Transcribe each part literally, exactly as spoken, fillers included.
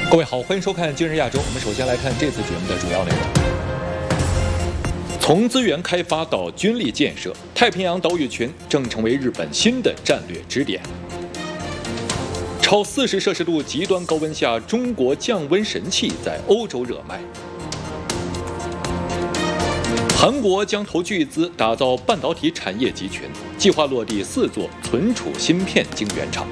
各位好，欢迎收看《今日亚洲》。我们首先来看这次节目的主要内容。从资源开发到军力建设，太平洋岛屿群正成为日本新的战略支点。超四十摄氏度极端高温下，中国降温神器在欧洲热卖。韩国将投巨资打造半导体产业集群，计划落地四座存储芯片晶圆厂。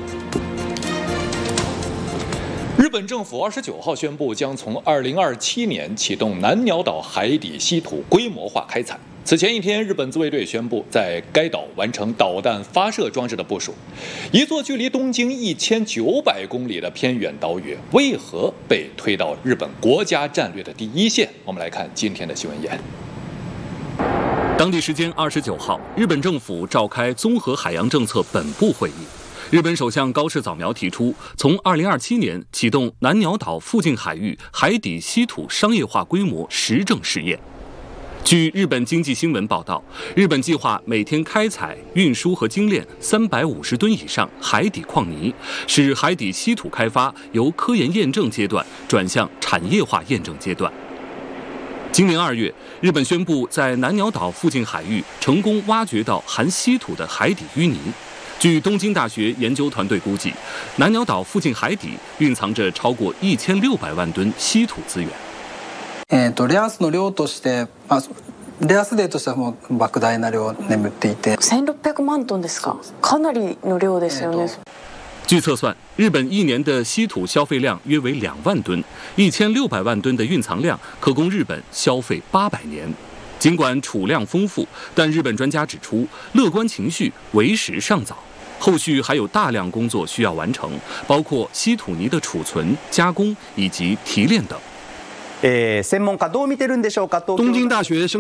日本政府二十九号宣布，将从二零二七年启动南鸟岛海底稀土规模化开采。此前一天，日本自卫队宣布在该岛完成导弹发射装置的部署。一座距离东京一千九百公里的偏远岛屿，为何被推到日本国家战略的第一线？我们来看今天的新闻言。 当地时间二十九号，日本政府召开综合海洋政策本部会议。日本首相高市早苗提出，从二零二七年启动南鸟岛附近海域海底稀土商业化规模实证试验。据日本经济新闻报道，日本计划每天开采、运输和精炼三百五十吨以上海底矿泥，使海底稀土开发由科研验证阶段转向产业化验证阶段。今年二月，日本宣布在南鸟岛附近海域成功挖掘到含稀土的海底淤泥。据东京大学研究团队估計，南鳥島附近海底蕴藏着超過一千六百万噸稀土資源。 えーと、レアスの量として、まあ、レアスデーとしてはもう莫大な量眠っていて。 千六百万トンですか？かなりの量ですよね。 据测算，日本一年的稀土消费量约为两万吨，一千六百万吨的蕴藏量可供日本消费八百年。尽管储量丰富，但日本专家指出，乐观情绪为时尚早。后续还有大量工作需要完成，包括稀土泥的储存、加工以及提炼等。 えー、専門家どう見てるんでしょうか？ 东京大学生